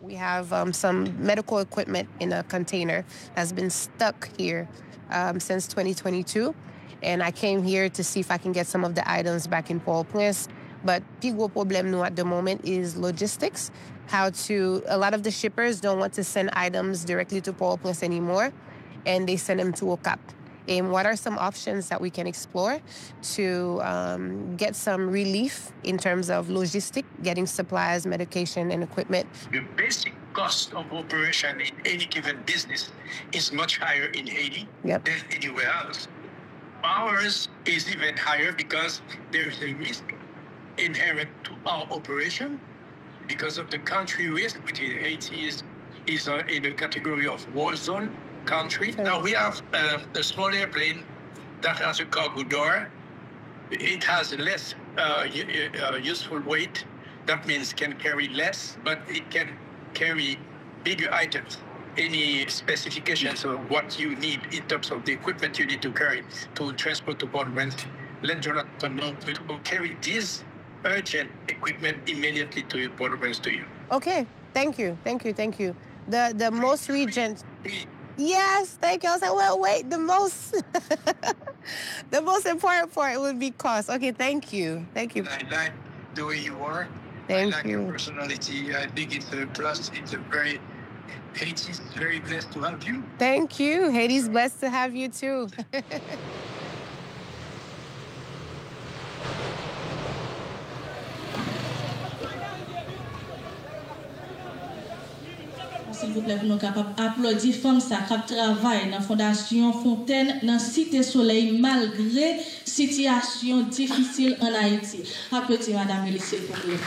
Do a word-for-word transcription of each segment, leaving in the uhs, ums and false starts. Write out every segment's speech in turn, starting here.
We have um, some medical equipment in a container that's been stuck here um, since twenty twenty-two. And I came here to see if I can get some of the items back in Port-au-Prince. But the big problem now at the moment is logistics. How to, a lot of the shippers don't want to send items directly to Port-au-Prince anymore, and they send them to O C A P. And what are some options that we can explore to um, get some relief in terms of logistic, getting supplies, medication, and equipment? The basic cost of operation in any given business is much higher in Haiti Yep. than anywhere else. Ours is even higher because there is a risk inherent to our operation because of the country risk, which is Haiti is, is uh, in the category of war zone country. Okay. Now we have uh, a small airplane that has a cargo door. It has less uh, uh, useful weight. That means can carry less, but it can carry bigger items. Any specifications of what you need in terms of the equipment you need to carry to transport to Port-au-Prince, let Jonathan know to carry this urgent equipment immediately to Port-au-Prince to you. Okay, thank you, thank you, thank you. The the most regions. Yes, thank you. I was like, well, wait, the most, the most important part would be cost. Okay, thank you, thank you. I like the way you are. Thank I like you. your personality. I think it's a plus. It's a very, Haiti's very blessed to have you. Thank you. Haiti's blessed to have you too. S'il vous plaît, nous capables d'applaudir femmes ça qui travaillent dans la Fondation Fontaine dans Cité Soleil malgré situation difficile en Haïti. Applaudissez Madame Elie, s'il vous plaît.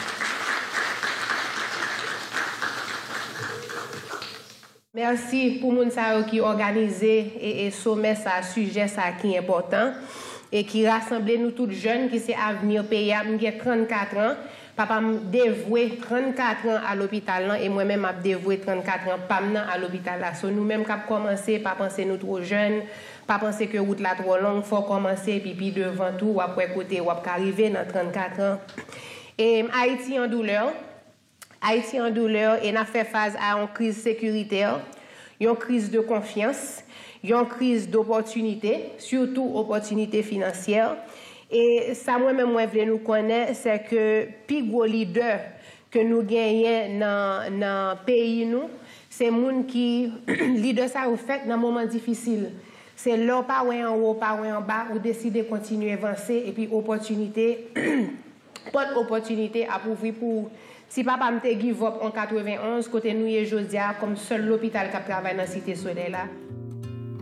Merci pour moun sa qui organisé et, et sommet ça sujet ça qui est important et qui rassemble nous toutes jeunes qui c'est avenir pays. J'ai trente-quatre ans. Papa m'a dévoué trente-quatre ans à l'hôpital et moi-même m'a dévoué trente-quatre ans pas à l'hôpital là. So nous-mêmes qui commencé pas penser nous trop jeunes, pas penser que route là trop longue, faut commencer puis puis devant tout ou après côté ou après arriver dans trente-quatre ans. Et Haïti en douleur. Haïti en douleur et n'a fait face à une crise sécuritaire, une crise de confiance, une crise d'opportunité, surtout opportunité financière. Et ça, moi-même, moi, je nous connais, c'est que le plus gros leader que nous gagnons dans le pays, nous, c'est les gens qui, leader ça, vous faites dans un moment difficile. C'est là, pas en haut, pas en bas, vous décidez de continuer à avancer et puis opportunité, pas d'opportunité à pouvoir pour. Si papa me give up en quatre-vingt-onze, côté nous, et Josia, comme seul l'hôpital qui travaille dans la Cité Soleil là.